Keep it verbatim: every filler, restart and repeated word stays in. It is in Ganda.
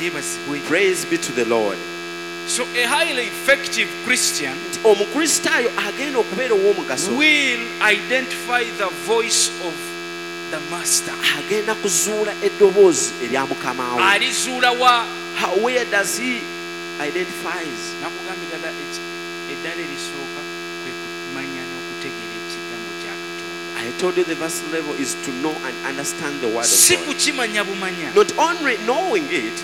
Praise be to the Lord. So a highly effective Christian Omukristaayo agenda okubeera ow'omugaso will identify the voice of the master. agenda kuzuula eddoboozi erya mukama we. Alizuula wa? How- where does he identifies? Nakugambira ddala eddala erisooka kwe kumanya n'okutegeera ekigambo kya Katonda. I told you the verse level is to know and understand the word Si of God. kukimanya bumanya. Not only knowing it,